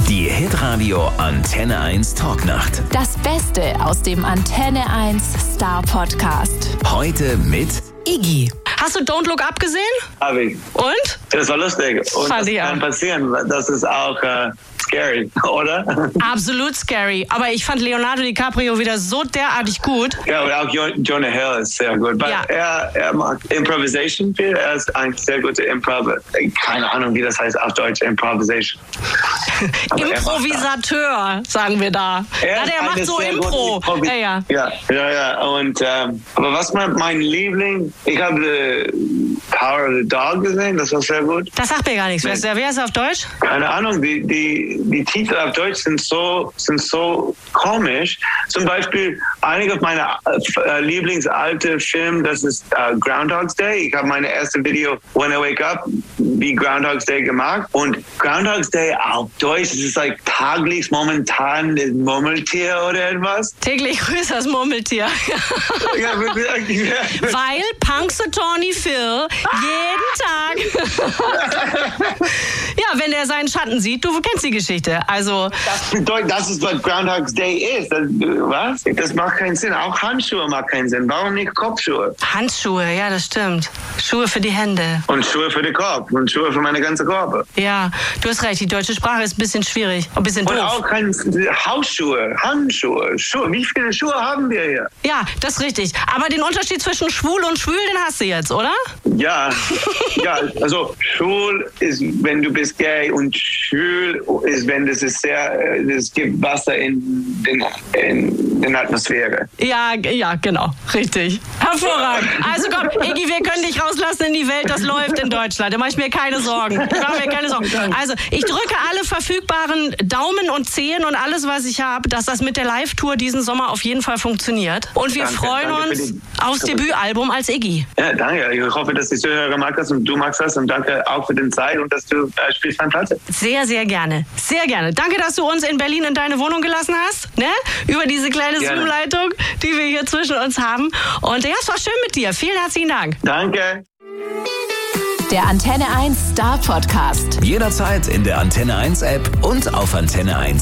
Die Hitradio Antenne 1 Talknacht. Das Beste aus dem Antenne 1 Star Podcast. Heute mit Iggy. Hast du Don't Look Up gesehen? Hab ich. Und? Das war lustig. Und Fand das ich kann auch. passieren. Das ist auch scary, oder? Absolut scary. Aber ich fand Leonardo DiCaprio wieder so derartig gut. Ja, und auch Jonah Hill ist sehr gut. Weil Ja. er mag Improvisation viel. Er ist ein sehr guter Improv. Keine Ahnung, wie das heißt auf Deutsch, Improvisation. Aber er macht das. Improvisateur, sagen wir da. Ja, der macht so Impro. Ja. Ja. Und, aber was mein Liebling, ich habe Power of the Dog gesehen, das war sehr gut. Das sagt mir gar nichts. Wer ist auf Deutsch? Keine Ahnung, die Titel auf Deutsch sind so komisch. Zum Beispiel, einige meiner Lieblingsalte Filme, das ist Groundhog's Day. Ich habe meine erste Video, When I Wake Up, wie Groundhog's Day gemacht. Und Groundhog's Day auf Deutsch, das ist like taglichst momentan das Murmeltier oder etwas. Täglich grüßt das Murmeltier. Ja, Weil Punxsutawney Phil jeden Tag... Ja, wenn er seinen Schatten sieht, du kennst die Geschichte. Also das bedeutet, das ist, was Groundhog's Day ist. Was? Das macht keinen Sinn. Auch Handschuhe macht keinen Sinn. Warum nicht Kopfschuhe? Handschuhe, ja, das stimmt. Schuhe für die Hände. Und Schuhe für den Kopf. Und Schuhe für meine ganze Körper. Ja, du hast recht, die deutsche Sprache ist ein bisschen schwierig, ein bisschen Und doof. auch keine Hausschuhe, Handschuhe, Schuhe. Wie viele Schuhe haben wir hier? Ja, das ist richtig. Aber den Unterschied zwischen schwul und schwül, den hast du jetzt, oder? Ja, also schwul ist, wenn du bist gay, und schwül ist, wenn es gibt Wasser in der Atmosphäre. Ja, genau, richtig. Hervorragend. Also komm, Iggy, wir können dich rauslassen in die Welt, das läuft in Deutschland. Da mache ich mir keine Sorgen. Also, ich drücke alle verfügbaren Daumen und Zehen und alles, was ich habe, dass das mit der Live-Tour diesen Sommer auf jeden Fall funktioniert. Und wir freuen uns aufs Debütalbum als Iggy. Ja, danke. Ich hoffe, dass die Zuhörer mag das und du magst das, und danke auch für den Zeit und dass du spielst meine Platte. Sehr, sehr gerne. Sehr gerne. Danke, dass du uns in Berlin in deine Wohnung gelassen hast, ne? Über diese kleine Zoom-Leitung, die wir hier zwischen uns haben. Und ja, es war schön mit dir. Vielen herzlichen Dank. Danke. Der Antenne 1 Star Podcast. jederzeit in der Antenne 1 App und auf antenne1.de.